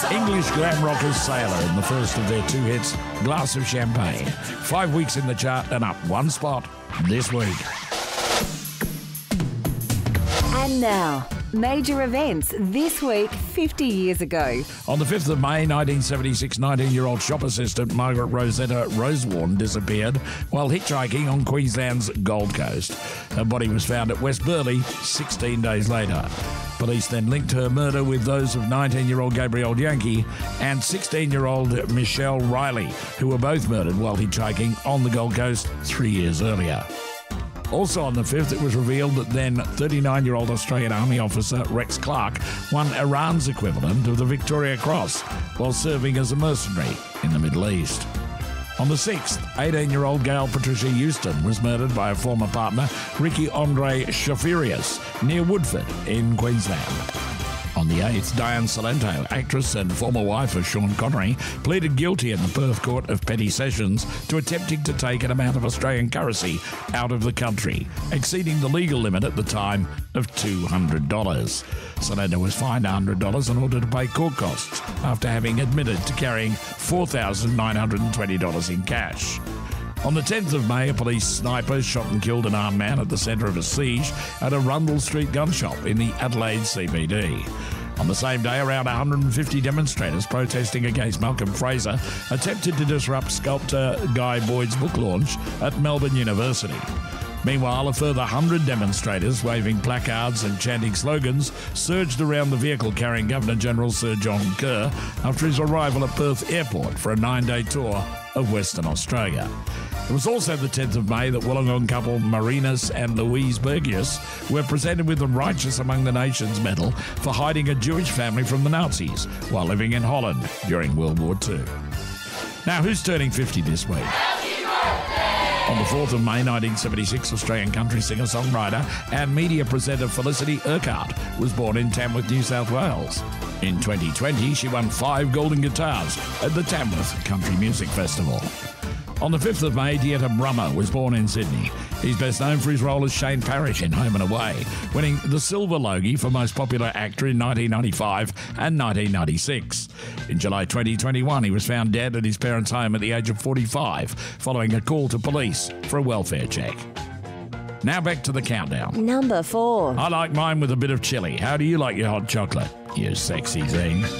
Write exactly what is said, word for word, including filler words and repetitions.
English glam rockers Sailor in the first of their two hits, Glass of Champagne. Five weeks in the chart and up one spot this week. And now, major events this week fifty years ago. On the fifth of May nineteen seventy-six, nineteen-year-old shop assistant Margaret Rosetta Rosewarne disappeared while hitchhiking on Queensland's Gold Coast. Her body was found at West Burleigh sixteen days later. Police then linked her murder with those of nineteen-year-old Gabrielle Yankee and sixteen-year-old Michelle Riley, who were both murdered while hitchhiking on the Gold Coast three years earlier. Also on the fifth, it was revealed that then thirty-nine-year-old Australian Army officer Rex Clark won Iran's equivalent of the Victoria Cross while serving as a mercenary in the Middle East. On the sixth, eighteen-year-old Gail Patricia Houston was murdered by a former partner, Ricky Andre Shafirius, near Woodford in Queensland. On the eighth, Diane Salento, actress and former wife of Sean Connery, pleaded guilty in the Perth Court of Petty Sessions to attempting to take an amount of Australian currency out of the country, exceeding the legal limit at the time of two hundred dollars. Salento was fined one hundred dollars in order to pay court costs after having admitted to carrying four thousand nine hundred twenty dollars in cash. On the tenth of May, a police sniper shot and killed an armed man at the centre of a siege at a Rundle Street gun shop in the Adelaide C B D. On the same day, around one hundred fifty demonstrators protesting against Malcolm Fraser attempted to disrupt sculptor Guy Boyd's book launch at Melbourne University. Meanwhile, a further one hundred demonstrators waving placards and chanting slogans surged around the vehicle carrying Governor-General Sir John Kerr after his arrival at Perth Airport for a nine-day tour of Western Australia. It was also the tenth of May that Wollongong couple Marinus and Louise Bergius were presented with the Righteous Among the Nations medal for hiding a Jewish family from the Nazis while living in Holland during World War Two. Now, who's turning fifty this week? On the fourth of May nineteen seventy-six, Australian country singer-songwriter and media presenter Felicity Urquhart was born in Tamworth, New South Wales. In twenty twenty, she won five golden guitars at the Tamworth Country Music Festival. On the fifth of May, Dieter Brummer was born in Sydney. He's best known for his role as Shane Parrish in Home and Away, winning the Silver Logie for Most Popular Actor in nineteen ninety-five and nineteen ninety-six. In July twenty twenty-one, he was found dead at his parents' home at the age of forty-five, following a call to police for a welfare check. Now back to the countdown. Number four. I like mine with a bit of chili. How do you like your hot chocolate, you sexy thing?